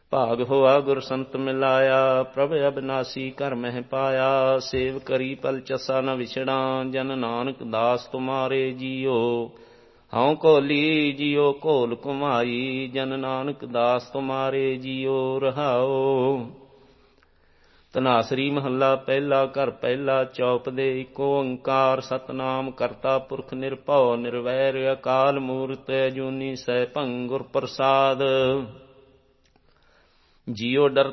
ਭਾਗ ਹੋਆ ਗੁਰ ਸੰਤ ਮਿਲਾਇਆ, ਪ੍ਰਭ ਅਬਿਨਾਸੀ ਘਰ ਮਹਿ ਪਾਇਆ। ਸੇਵ ਕਰੀ ਪਲ ਚਸਾ ਨ ਵਿਛੜਾ, ਜਨ ਨਾਨਕ ਦਾਸ ਤੁਮਾਰੇ ਜੀਓ। ਹਉ ਘੋਲੀ ਜੀਓ ਘੋਲ ਘੁਮਾਈ, ਜਨ ਨਾਨਕ ਦਾਸ ਤੁਮਾਰੇ ਜੀਓ। ਰਹਾਓ। ਧਨਾਸਰੀ ਮਹੱਲਾ ਪਹਿਲਾ। ਘਰ ਪਹਿਲਾ। ਚੌਪ ਦੇ ਏਕ ਓੰਕਾਰ ਸਤਿਨਾਮ ਕਰਤਾ ਪੁਰਖ ਨਿਰਭਉ ਨਿਰਵੈਰ ਅਕਾਲ ਮੂਰਤਿ ਅਜੂਨੀ ਸੈਭੰ ਗੁਰ ਪ੍ਰਸਾਦਿ। ਜੀਉ ਡਰ